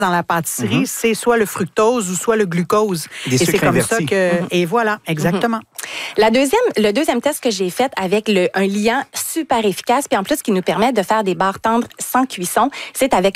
dans la pâtisserie, c'est soit le fructose ou soit le glucose. Des sucres c'est comme invertis. ça que... Et voilà, exactement. Le deuxième test que j'ai fait avec un liant super efficace, puis en plus qui nous permet de faire des barres tendres sans cuisson, c'est avec